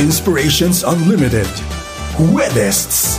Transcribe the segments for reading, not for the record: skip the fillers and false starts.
Inspirations Unlimited. Huwebests.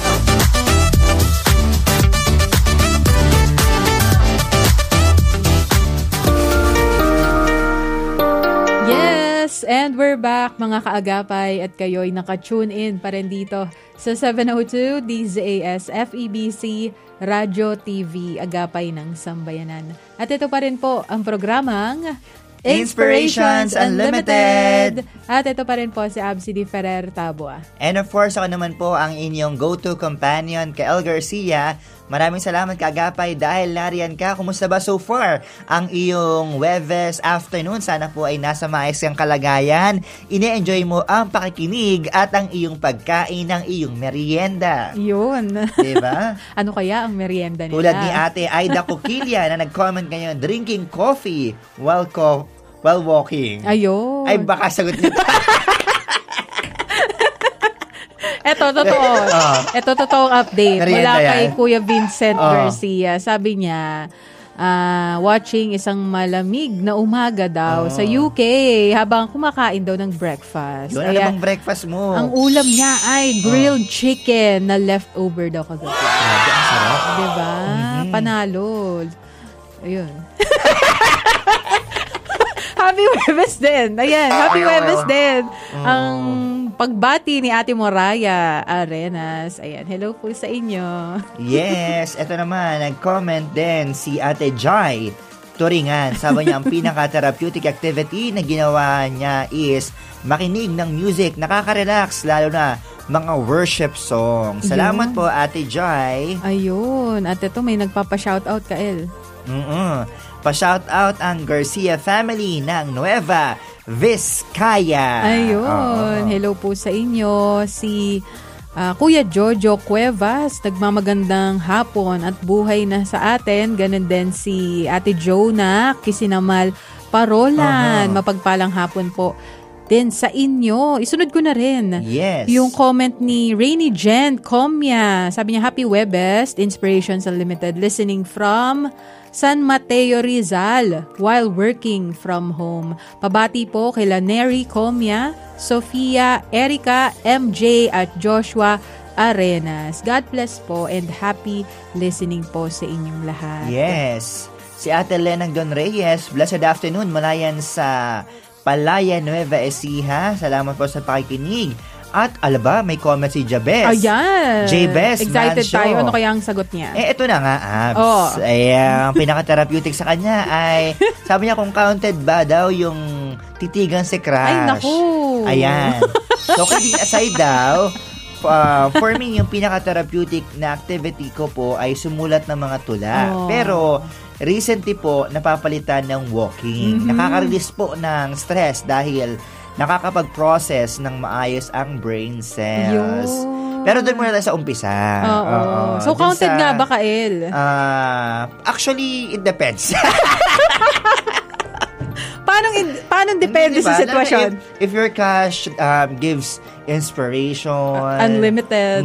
And we're back mga kaagapay at kayo'y naka-tune in pa rin dito sa 702 DZAS FEBC Radio TV Agapay ng Sambayanan. At ito pa rin po ang programang Inspirations Unlimited. At ito pa rin po si Absidy Ferrer Tabua. And of course, ako naman po ang inyong go-to companion, Kael Garcia. Maraming salamat kaagapay dahil nariyan ka. Kumusta ba so far ang iyong Huwebes afternoon? Sana po ay nasa maayos kang kalagayan. Ine-enjoy mo ang pakikinig at ang iyong pagkain ng iyong merienda. Yun. Diba? Ano kaya ang merienda nila? Tulad ni Ate Aida Coquilla na nag-comment ngayon, drinking coffee while walking. Ayun. Ay, baka sagot nito. Ito, totoo. Ito, totoong update. Merienda Mula yan. kay Kuya Vincent Garcia. Sabi niya, watching isang malamig na umaga daw sa UK habang kumakain daw ng breakfast. Yun, ano bang breakfast mo? Ang ulam niya ay grilled chicken na leftover daw kagabi. Grabe, ang sarap. Diba? Panalo. Ayun. Happy Huwebes din. Ayan, Happy Huwebes din. Ang pagbati ni Ate Moraya Arenas. Ayan, hello po sa inyo. Yes, eto naman, nag-comment din si Ate Jai Turingan. Sabi niya, ang pinaka-therapeutic activity na ginawa niya is makinig ng music. Nakaka-relax, lalo na mga worship song. Salamat po, Ate Jai. Ayun. At ito, may nagpapa-shoutout ka, El. Pa-shoutout ang Garcia family ng Nueva Vizcaya. Ayun. Hello po sa inyo. Si Kuya Jojo Cuevas, nagmamagandang hapon at buhay na sa atin. Ganon din si Ate Jonah Kisinamal Parolan. Mapagpalang hapon po din sa inyo. Isunod ko na rin. Yes. Yung comment ni Rainy Jen Comia. Sabi niya, Happy Huwebes, Inspirations Unlimited, listening from San Mateo Rizal while working from home. Pabati po kay Neri Comia, Sofia, Erica, MJ at Joshua Arenas. God bless po and happy listening po sa inyong lahat. Yes. Si Ate Lenang Don Reyes, blessed afternoon mula yan sa Palaya Nueva Ecija. Salamat po sa pakikinig. At alaba, may comment si Jabez. Ayan. Jabez Excited Mancio. tayo. Ano kaya ang sagot niya? Ito na nga, Abs. Ang pinaka-therapeutic sa kanya ay, sabi niya kung counted ba daw yung titigan si Crush. Ay, naku. Ayan. So, kidding aside daw, for me, yung pinaka-therapeutic na activity ko po ay sumulat ng mga tula. Pero, recently po, napapalitan ng walking. Nakaka-release po ng stress dahil nakakapag-process ng maayos ang brain cells. Pero doon muna tayo sa umpisa. So, counted nga ba, Kael? Actually, it depends. Paano depende sa sitwasyon? If your cash gives inspiration, unlimited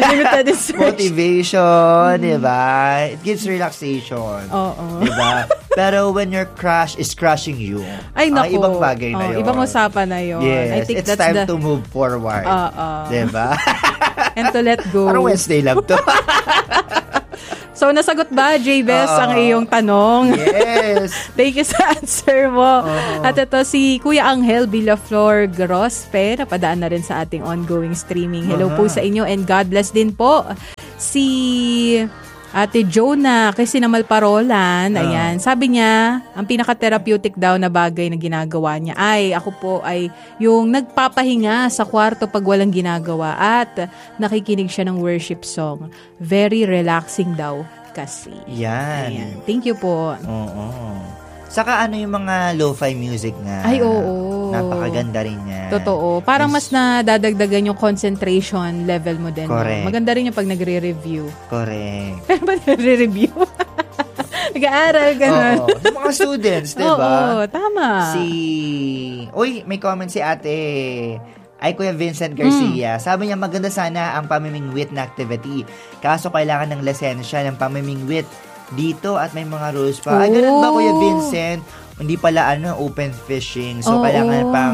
motivation, diba? It gives relaxation. Diba? Pero when your crush is crushing you, ay naku, ibang bagay na yun. Ibang usapan na yun. Yes, I think it's time to move forward. Diba? And to let go. Parang Wednesday love to. So, nasagot ba, J-Bes, ang iyong tanong? Yes. Thank you sa answer mo. At ito, si Kuya Angel Villaflor Grospe, napadaan na rin sa ating ongoing streaming. Hello po sa inyo and God bless din po. Si Ate Jonah Kisinamal Parolan, ayan, sabi niya, ang pinaka-therapeutic daw na bagay na ginagawa niya ay, ako po ay yung nagpapahinga sa kwarto pag walang ginagawa at nakikinig siya ng worship song. Very relaxing daw kasi. Yan. Ayan. Thank you po. Saka ano yung mga lo-fi music nga. Ay, oo. Napakaganda rin niya. Totoo. Parang mas nadadagdagan yung concentration level mo din. Correct. No? Maganda rin yung pag nagre-review. Correct. Pero ba nagre-review? Nag-aaral, gano'n. Oo. Sa mga students, diba? Oo, tama. Uy, may comment si ate ay Kuya Vincent Garcia. Sabi niya maganda sana ang pamimingwit na activity. Kaso kailangan ng lisensya ng pamimingwit dito at may mga rules pa. Ay, ganun ba Kuya Vincent? Hindi pala open fishing. So, kailangan pang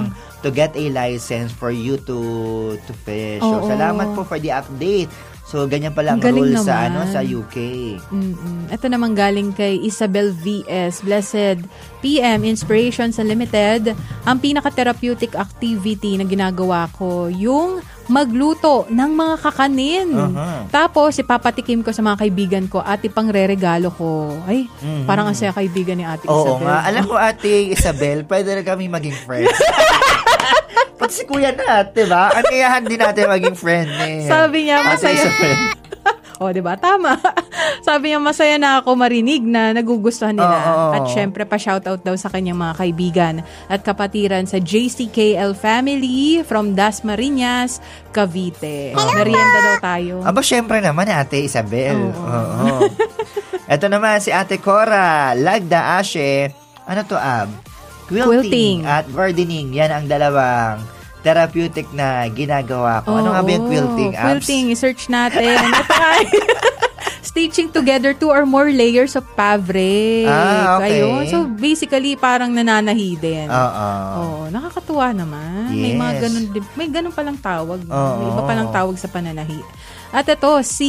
to get a license for you to fish. So, salamat po for the update. So, ganyan pala ang rule sa UK. Ito naman galing kay Isabel VS. Blessed PM, Inspirations Unlimited. Ang pinaka-therapeutic activity na ginagawa ko, yung magluto ng mga kakanin. Tapos, ipapatikim ko sa mga kaibigan ko at ipangre-regalo ko. Ay, parang ang saya kaibigan ni Ate Isabel. Oo nga. Alam ko, Ate Isabel, pwede na kami maging friends. Pati si Kuya Nat, diba? Anayahan din natin maging friend eh. Sabi niya, masaya. Diba? Tama. Sabi niya, masaya na ako marinig na nagugustuhan nila. At syempre, pa-shoutout daw sa kanyang mga kaibigan at kapatiran sa JCKL family from Dasmariñas, Cavite. Merienda daw tayo. Aba, syempre naman, Ate Isabel. Ito naman si Ate Cora, Lagda Ashe. Ano to, Ab? Quilting at gardening. Yan ang dalawang therapeutic na ginagawa ko. Ano nga ba yung quilting, Abs? Quilting, search natin. Stitching together 2 or more layers of fabric. Okay. Ayun. So, basically, parang nananahi din. Nakakatuwa naman. Yes. May ganun palang tawag. May iba palang tawag sa pananahi. At ito, si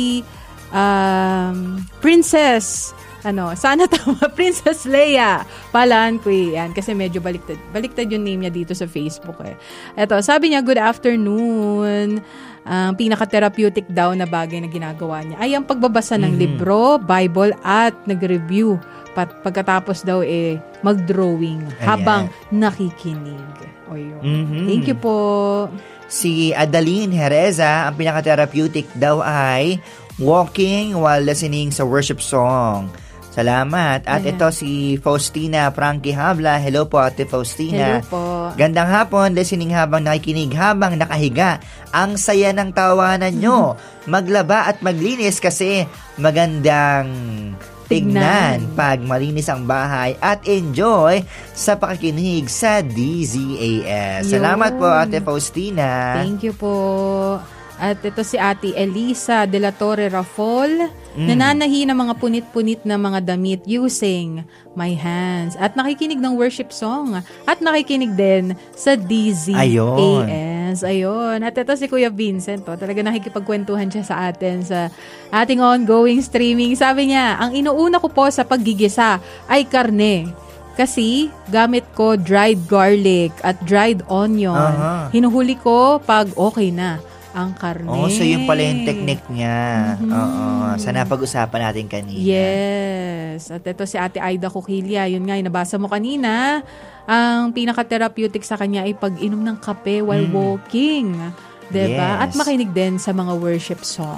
Princess sana tama, Princess Leia Palanqui. Yan, kasi medyo baliktad yung name niya dito sa Facebook eh. Eto, sabi niya, good afternoon. Pinaka-therapeutic daw na bagay na ginagawa niya ay ang pagbabasa ng libro, Bible, at nag-review. Pagkatapos daw mag-drawing habang nakikinig. Thank you po. Si Adaline Hereza, ang pinaka-therapeutic daw ay walking while listening sa worship song. Salamat. At ito si Faustina Frankie Habla. Hello po, Ate Faustina. Hello po. Gandang hapon, listening habang nakikinig, habang nakahiga. Ang saya ng tawanan nyo. Maglaba at maglinis kasi magandang tignan pag malinis ang bahay at enjoy sa pakikinig sa DZAS. Salamat po, Ate Faustina. Thank you po. At ito si Ate Elisa de la Torre Rafol, nananahi ng mga punit-punit na mga damit using my hands. At nakikinig ng worship song. At nakikinig din sa DZAS. Ayun. At ito si Kuya Vincent. Talaga nakikipagkwentuhan siya sa atin sa ating ongoing streaming. Sabi niya, ang inuuna ko po sa paggigisa ay karne. Kasi gamit ko dried garlic at dried onion. Hinuhuli ko pag okay na ang karne. So yun pala yung technique niya. Sa napag-usapan natin kanina. Yes. At ito si Ate Aida Coquilia. Yun nga, nabasa mo kanina. Ang pinaka-therapeutic sa kanya ay pag-inom ng kape while walking. Diba? Yes. At makinig din sa mga worship song.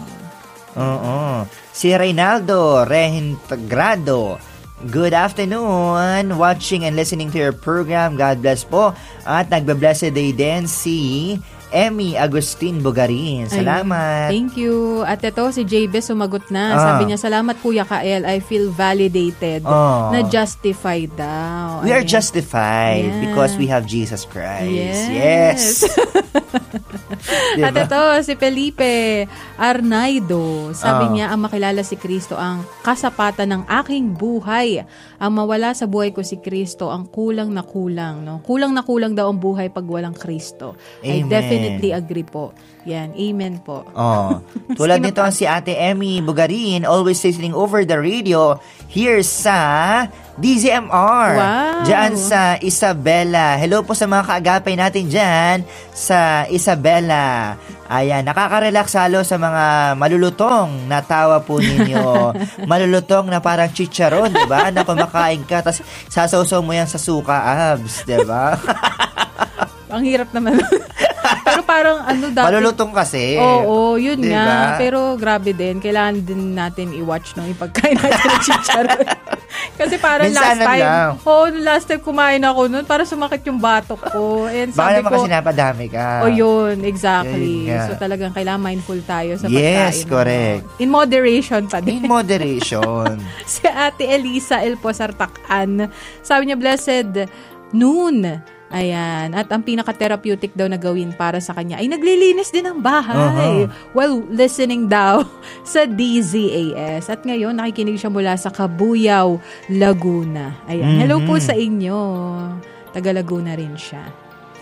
Si Reynaldo Rehintegrado. Good afternoon. Watching and listening to your program. God bless po. At nagbe-blessed day din si Emmy Agustin Bugarin. Salamat. Thank you. At ito, si JB sumagot na. Sabi niya, salamat Kuya Kael. I feel validated. Na justified daw. We are justified because we have Jesus Christ. Yes. Diba? At ito, si Felipe Arnaido. Sabi niya, ang makilala si Kristo ang kasapatan ng aking buhay. Ang mawala sa buhay ko si Kristo ang kulang na kulang. No? Kulang na kulang daw ang buhay pag walang Kristo. I definitely agree po. Yan. Amen po. Tulad nito ang si Ate Emmy Bugarin, always listening over the radio here sa DZMR. Wow. Diyan sa Isabela. Hello po sa mga kaagapay natin diyan sa Isabela. Ayan, nakaka-relax halo sa mga malulutong na tawa po ninyo. Malulutong na parang chicharon, di ba? Na kumakain ka, tapos sasawsaw mo yan sa suka, Abs, di ba? Ang hirap naman. Pero parang dati. Malulutong kasi. Oo, yun diba? nga. Pero grabe din. Kailangan din natin i-watch nung ipagkain natin ng chicharon. Kasi parang last time kumain ako nun, parang sumakit yung batok ko. And baka sabi naman kasi napadami ka. Yun, exactly. So talagang kailangan mindful tayo sa pagkain. Yes, correct. In moderation pa din. In moderation. Si Ate Elisa Elpo Sartakan, sabi niya, blessed noon. Ayan. At ang pinaka-therapeutic daw na gawin para sa kanya ay naglilinis din ng bahay while listening daw sa DZAS. At ngayon, nakikinig siya mula sa Cabuyao, Laguna. Ayan. Hello po sa inyo. Taga Laguna rin siya.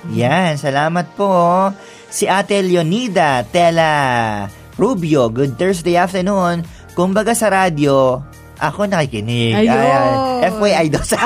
Yan, salamat po. Si Ate Leonida Tela Rubio, good Thursday afternoon. Kumbaga sa radyo, ako nakikinig. Ayun. FYI daw sa...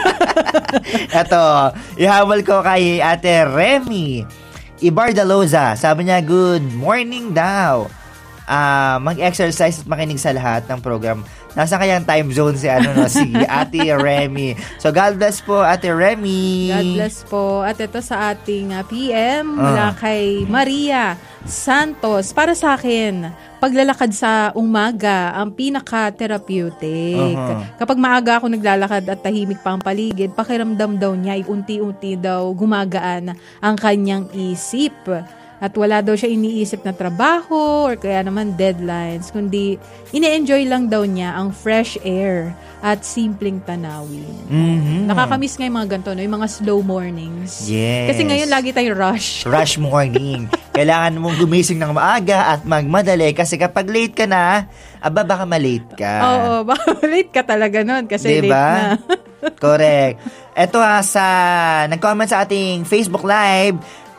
Ito, ihabol ko kay Ate Remy Ibardaloza. Sabi niya, good morning daw. Mag-exercise at makinig sa lahat ng program. Nasa kayang time zone si si Ate Remy. So God bless po, Ate Remy. God bless po. At ito sa ating PM mula kay Maria Santos. Para sa akin, paglalakad sa umaga ang pinaka-therapeutic. Kapag maaga ako naglalakad at tahimik pa ang paligid, pakiramdam daw niya ay unti-unti daw gumagaan ang kanyang isip. At wala daw siya iniisip na trabaho or kaya naman deadlines, kundi ine-enjoy lang daw niya ang fresh air at simpleng tanawin. Nakakamiss nga yung mga ganito, no? Yung mga slow mornings. Yes. Kasi ngayon lagi tayong rush. Rush morning. Kailangan mong gumising ng maaga at magmadali kasi kapag late ka na, baka malate ka. Oo, baka late ka talaga nun kasi diba? late na. Correct. Ito nag-comment sa ating Facebook Live,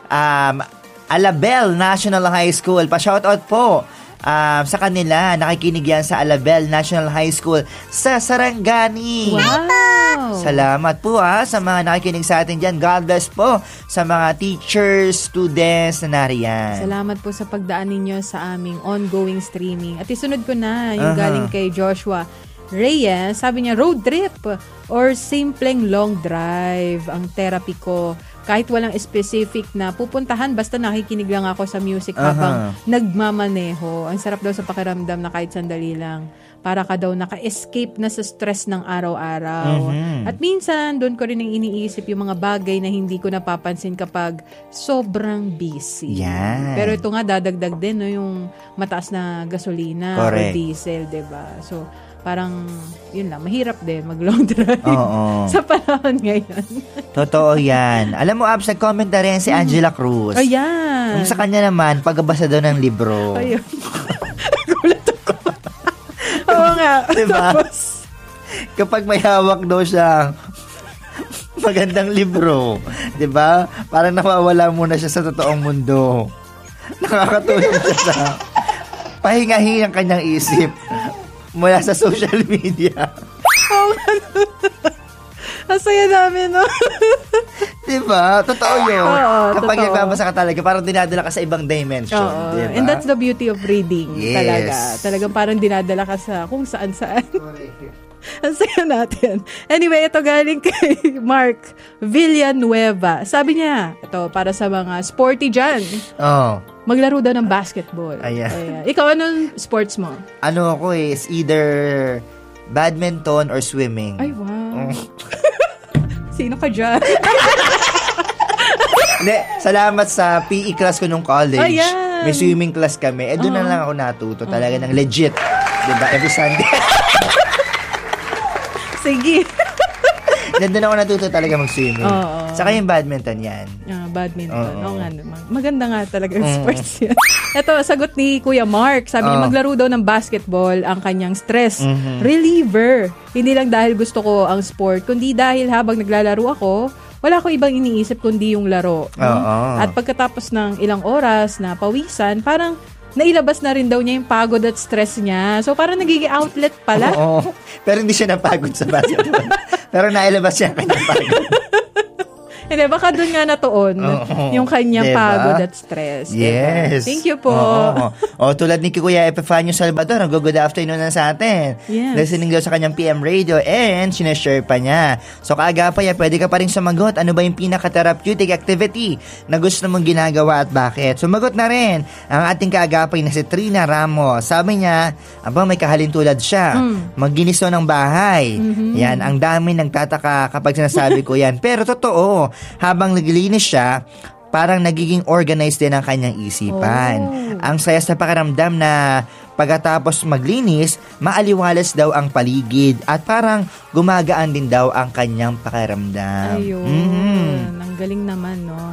Alabel National High School. Pa-shoutout po sa kanila. Nakikinig yan sa Alabel National High School sa Sarangani. Wow! Salamat po sa mga nakikinig sa atin dyan. God bless po sa mga teachers, students na nariyan. Salamat po sa pagdaan ninyo sa aming ongoing streaming. At isunod ko na yung galing kay Joshua Reyes. Sabi niya, road trip or simpleng long drive ang therapy ko. Kahit walang specific na pupuntahan, basta nakikinig lang ako sa music habang nagmamaneho. Ang sarap daw sa pakiramdam na kahit sandali lang. Para ka daw naka-escape na sa stress ng araw-araw. At minsan, doon ko rin ang iniisip yung mga bagay na hindi ko napapansin kapag sobrang busy. Yan. Pero ito nga, dadagdag din no, yung mataas na gasolina o diesel, diba? So, parang, yun lang, mahirap din mag-long drive sa panahon ngayon. Totoo yan. Alam mo, Abs, nag-comment na rin si Angela Cruz. Ayan. Kung sa kanya naman, pagbabasa daw ng libro. Ayun. Gulat ako. Oo nga. Diba? Tapos, kapag may hawak daw siyang magandang libro, diba? Parang nawawala muna siya sa totoong mundo. Nakakatulong siya sa pahingahin ang kanyang isip mula sa social media. ang saya namin, no? Diba? Totoo yun. Kapag totoo. nagbabasa ka talaga, parang dinadala ka sa ibang dimension. Diba? And that's the beauty of reading. Yes. Talaga. Talagang parang dinadala ka sa kung saan-saan. Ang saya natin. Anyway, ito galing kay Mark Villanueva. Sabi niya, ito para sa mga sporty dyan. Maglaro daw ng basketball. Ayan. Ikaw, anong sports mo? Ano ako is either badminton or swimming. Ay, wow. Sino ka dyan? Hindi, salamat sa PE class ko nung college. Ayan. May swimming class kami. Doon na lang ako natuto. Talaga ng legit. Diba? Every Sunday. Sige. Doon ako natuto talaga mag-swimming. Saka yung badminton yan. Badminton. Oo nga naman. Maganda nga talaga yung sports yan. Ito, sagot ni Kuya Mark. Sabi niya, maglaro daw ng basketball ang kanyang stress reliever. Hindi lang dahil gusto ko ang sport, kundi dahil habang naglalaro ako, wala ko ibang iniisip kundi yung laro. At pagkatapos ng ilang oras na pawisan, parang nailabas na rin daw niya yung pagod at stress niya. So, parang nagiging outlet pala. Oo. Pero hindi siya napagod sa basketball. Pero nailabas siya ang kanyang pagod. Hindi, baka doon nga natuon yung kanyang pagod at stress. Yes. Diba? Thank you po. Tulad ni Kuya Epifanio Salvador, good afternoon na sa atin. Yes. Listening daw sa kanyang PM radio and sinashare pa niya. So kaagapay, pwede ka pa rin sumagot. Ano ba yung pinaka-therapeutic activity na gusto mong ginagawa at bakit? Sumagot na rin ang ating kaagapay na si Trina Ramos. Sabi niya, may kahalintulad siya. Magginis daw ng bahay. Yan, ang dami nagtataka kapag sinasabi ko yan. Pero totoo, habang naglilinis siya, parang nagiging organized din ang kanyang isipan. Ang saya sa pakiramdam na pagkatapos maglinis, maaliwalas daw ang paligid at parang gumagaan din daw ang kanyang pakiramdam. Ayun. Ang galing naman, no?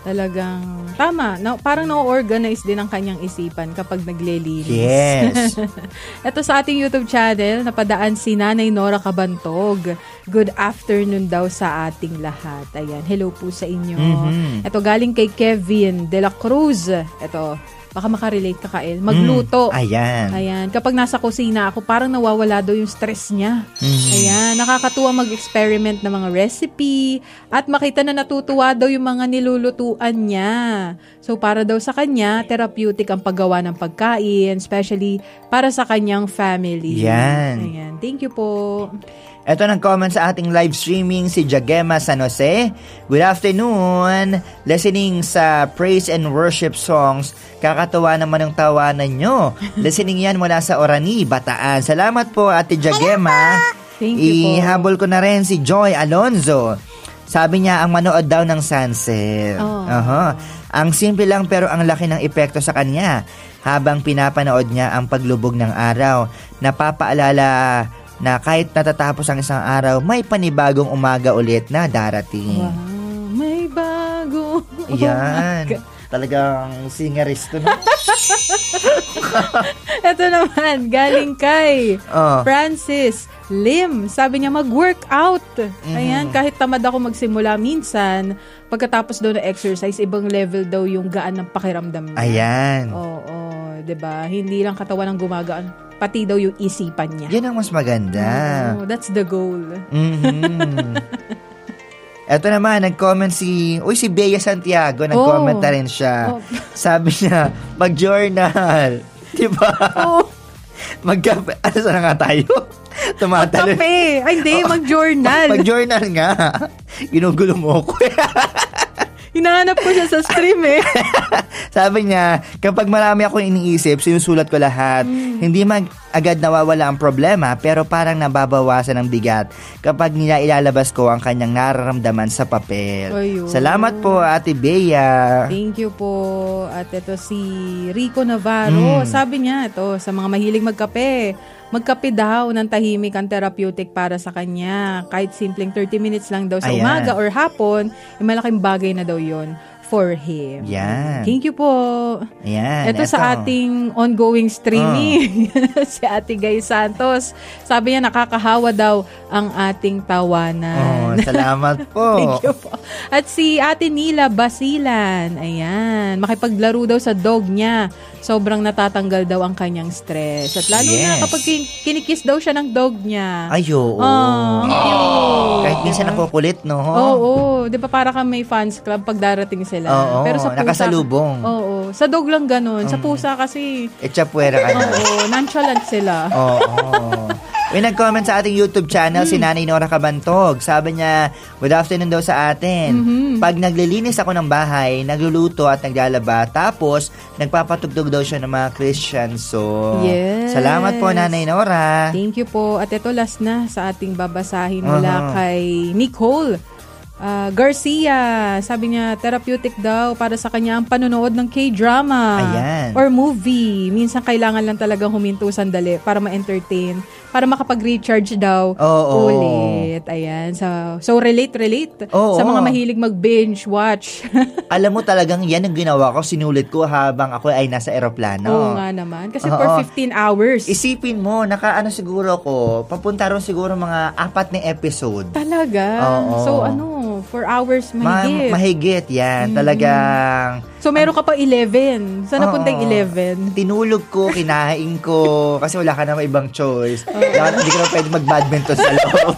Talagang tama. Parang na-organize din ang kanyang isipan kapag naglilinis. Yes. Ito sa ating YouTube channel, napadaan si Nanay Nora Cabantog. Good afternoon daw sa ating lahat. Ayan, hello po sa inyo. Ito galing kay Kevin de la Cruz. Ito, baka makarelate ka, Kael. Magluto. Ayan. Kapag nasa kusina ako, parang nawawala daw yung stress niya. Ayan. Nakakatuwa mag-experiment ng mga recipe at makita na natutuwa daw yung mga nilulutuan niya. So, para daw sa kanya, therapeutic ang paggawa ng pagkain, especially para sa kanyang family. Ayan. Thank you po. Ito nag-comment sa ating live streaming si Jagema San Jose. Good afternoon. Listening sa praise and worship songs. Kakatuwa naman ang tawanan nyo. Listening yan mula sa Orani, Bataan. Salamat po, Ate Jagema. Thank you po. Ihabol ko na rin si Joy Alonzo. Sabi niya ang manood daw ng sunset. Ang simple lang pero ang laki ng epekto sa kanya. Habang pinapanood niya ang paglubog ng araw, napapaalala na kahit natatapos ang isang araw, may panibagong umaga ulit na darating. Wow, may bagong umaga. Talagang singeris to, no? Ito naman, galing kay Francis Lim. Sabi niya, mag-workout. Ayan, kahit tamad ako magsimula minsan, pagkatapos daw na exercise, ibang level daw yung gaan ng pakiramdam niya. Ayan. Oo, diba? Hindi lang katawan ang gumagaan, pati daw yung isipan niya. Yan ang mas maganda. That's the goal. Eto naman, nag-comment si Bea Santiago, nag-comment na rin siya. Sabi niya, mag-journal. Diba? Mag-kape. Ano sana nga tayo? Tumatalo. Mag-kape. Ay, hindi, mag-journal. Mag-journal nga. Ginugulo mo ko. Hinahanap ko siya sa stream Sabi niya, kapag marami akong iniisip, sinusulat ko lahat. Hindi agad nawawala ang problema, pero parang nababawasan ang bigat kapag niya ilalabas ko ang kanyang nararamdaman sa papel. Ayun. Salamat po, Ate Bea. Thank you po. At ito si Rico Navarro. Sabi niya, ito, sa mga mahilig magkape daw ng tahimik ang therapeutic para sa kanya. Kahit simpleng 30 minutes lang daw sa umaga or hapon, malaking bagay na daw yon for him. Thank you po. Ito sa ating ongoing streaming. Si Ate Gay Santos. Sabi niya, nakakahawa daw ang ating tawanan. Salamat po. Thank you po. At si Ate Nila Basilan. Ayan. Makipaglaro daw sa dog niya. Sobrang natatanggal daw ang kanyang stress. At lalo na kapag kinikiss daw siya ng dog niya. Ang cute. Kahit minsan nakukulit, no? Oo. Di ba para kang may fans club pag darating sila? Pero sa pusa, nakasalubong. Sa dog lang ganun. Sa pusa kasi etsapuera ka na. Nonchalant sila. May nag-comment sa ating YouTube channel si Nanay Nora Cabantog. Sabi niya, good afternoon daw sa atin. Pag naglilinis ako ng bahay, nagluluto at naglalaba, tapos nagpapatugtog daw siya ng mga Christian song. Salamat po, Nanay Nora. Thank you po. At ito last na sa ating babasahin mula kay Nicole Garcia. Sabi niya, therapeutic daw para sa kanya ang panonood ng K-drama or movie. Minsan kailangan lang talagang huminto sandali para ma-entertain, para makapag-recharge daw ulit. Ayan. So relate sa mga mahilig mag-binge watch. Alam mo talagang yan ang ginawa ko. Sinulit ko habang ako ay nasa eroplano. Oo nga naman. Kasi for 15 hours. Isipin mo, siguro ko, papunta ron siguro mga 4 na episode. Talaga? So 4 hours mahigit. Mahigit yan. Talagang... So meron ka pa 11. Saan napunta yung 11? Tinulog ko, kinain ko, kasi wala ka naman ibang choice. Hindi ka na pwede mag-badminton sa loob.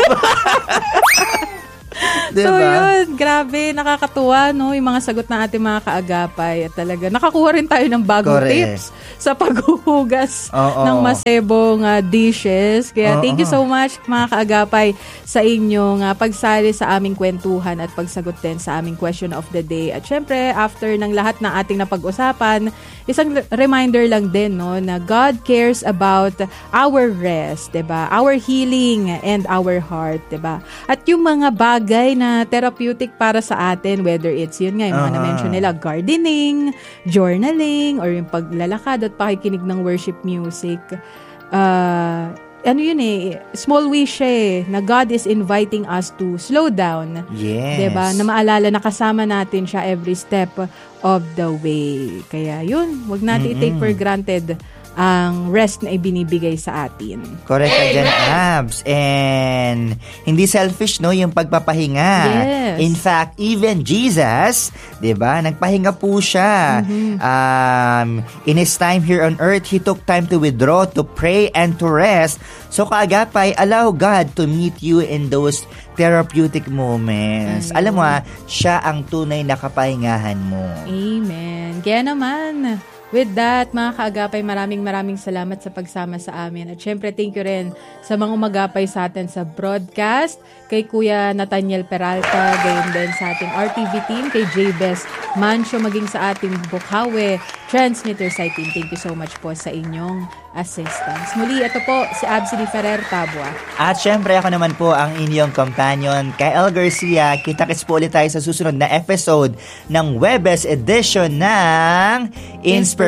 Diba? So yun, grabe, nakakatuwa no, yung mga sagot ng ating mga kaagapay at talaga nakakuha rin tayo ng bagong tips sa paghuhugas ng masebong dishes. Kaya thank you so much mga kaagapay sa inyong pagsali sa aming kwentuhan at pagsagot din sa aming question of the day. At syempre, after ng lahat ng ating napag-usapan, isang reminder lang din no, na God cares about our rest, 'di ba? Our healing and our heart, 'di ba? At yung mga bagay na therapeutic para sa atin, whether it's yun nga, yung mga na-mention nila, gardening, journaling, or yung paglalakad at pakikinig ng worship music, small wish na God is inviting us to slow down. Yes. Diba? Na maalala na kasama natin siya every step of the way. Kaya yun, wag natin i-take for granted ang rest na ibinibigay sa atin. Correct ka dyan, Abs. And hindi selfish, no, yung pagpapahinga. Yes. In fact, even Jesus, diba, nagpahinga po siya. In His time here on earth, He took time to withdraw, to pray, and to rest. So, kaagapay, allow God to meet you in those therapeutic moments. Alam mo, siya ang tunay na kapahingahan mo. Amen. Kaya naman, with that, mga kaagapay, maraming salamat sa pagsama sa amin. At syempre, thank you rin sa mga umagapay sa atin sa broadcast, kay Kuya Nathaniel Peralta, gayon din sa ating RTV team, kay J-Best Mancho, maging sa ating Bukawe Transmitter site team. Thank you so much po sa inyong assistance. Muli, ito po si Absidy Ferrer Tabua. At syempre, ako naman po ang inyong companion, Kyle Garcia. Kita-kits po ulit tayo sa susunod na episode ng Webes edition ng Inspiration